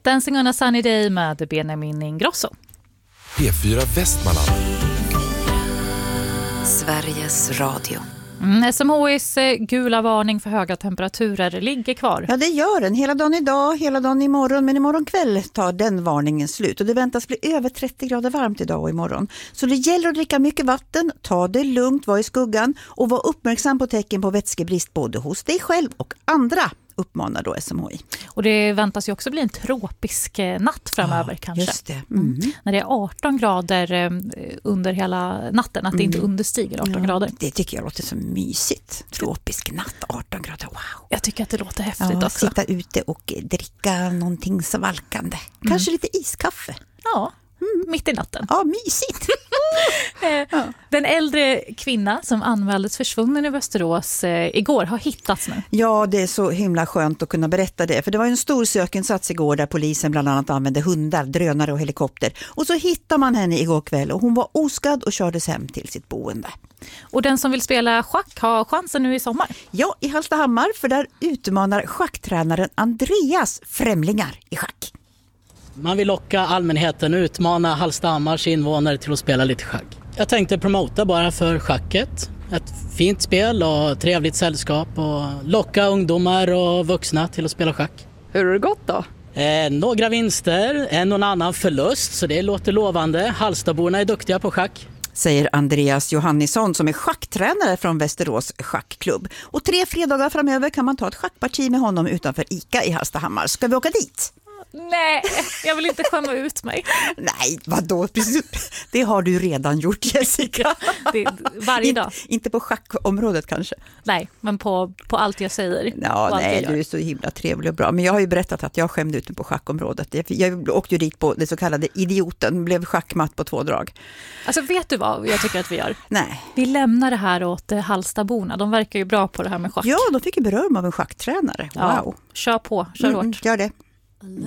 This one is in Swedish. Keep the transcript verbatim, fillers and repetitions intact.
Dancing on a sunny day med Benjamin Ingrosso. P fyra Västmanland. Sveriges Radio. Mm, S M H I:s gula varning för höga temperaturer ligger kvar. Ja, det gör den. Hela dagen idag, hela dagen imorgon. Men imorgon kväll tar den varningen slut. Och det väntas bli över trettio grader varmt idag och imorgon. Så det gäller att dricka mycket vatten, ta det lugnt, var i skuggan och var uppmärksam på tecken på vätskebrist både hos dig själv och andra, uppmanar då S M H I. Och det väntas ju också bli en tropisk natt framöver, ja, kanske. Just det. Mm. Mm. När det är arton grader eh, under hela natten, att det inte understiger arton ja, grader. Det tycker jag låter så mysigt. Tropisk natt, arton grader, wow. Jag tycker att det låter häftigt ja, också. Sitta ute och dricka någonting svalkande. Kanske mm. lite iskaffe. Ja. Mm. Mitt i natten. Ja, mysigt. ja. Den äldre kvinna som anmäldes försvunnen i Västerås eh, igår har hittats nu. Ja, det är så himla skönt att kunna berätta det. För det var en stor sökinsats igår där polisen bland annat använde hundar, drönare och helikopter. Och så hittade man henne igår kväll och hon var oskadd och kördes hem till sitt boende. Och den som vill spela schack har chansen nu i sommar? Ja, i Hallstahammar, för där utmanar schacktränaren Andreas främlingar i schack. Man vill locka allmänheten och utmana Hallstahammars invånare till att spela lite schack. Jag tänkte promota bara för schacket. Ett fint spel och trevligt sällskap och locka ungdomar och vuxna till att spela schack. Hur har det gått då? Eh, några vinster, en och annan förlust, så det låter lovande. Hallstaborna är duktiga på schack. Säger Andreas Johannisson som är schacktränare från Västerås schackklubb. Och tre fredagar framöver kan man ta ett schackparti med honom utanför ICA i Hallstahammar. Ska vi åka dit? Nej, jag vill inte skämma ut mig. Nej, vadå? Det har du redan gjort, Jessica. Det, varje dag. In, inte på schackområdet kanske. Nej, men på, på allt jag säger. Ja, nej, du är så himla trevlig och bra. Men jag har ju berättat att jag skämde ut mig på schackområdet. Jag, jag åkte ju dit på det så kallade idioten. Blev schackmatt på två drag. Alltså, vet du vad jag tycker att vi gör? Nej. Vi lämnar det här åt Hallstaborna. De verkar ju bra på det här med schack. Ja, de fick ju beröm av en schacktränare. Wow. Ja, kör på, kör mm, hårt. Gör det.